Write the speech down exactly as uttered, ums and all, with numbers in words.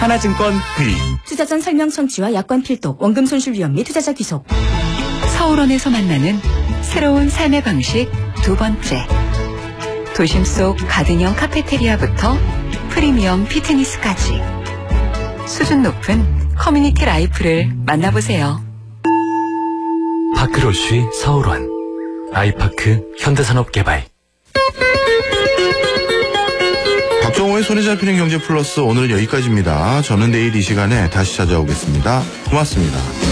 하나증권 의. 투자 전 설명 청취와 약관 필독, 원금 손실 위험 및 투자자 귀속. 서울원에서 만나는 새로운 삶의 방식 두 번째. 도심 속 가든형 카페테리아부터 프리미엄 피트니스까지 수준 높은 커뮤니티 라이프를 만나보세요. 파크로쉬 서울원, 아이파크 현대산업개발. 박정호의 손에 잡히는 경제 플러스 오늘은 여기까지입니다. 저는 내일 이 시간에 다시 찾아오겠습니다. 고맙습니다.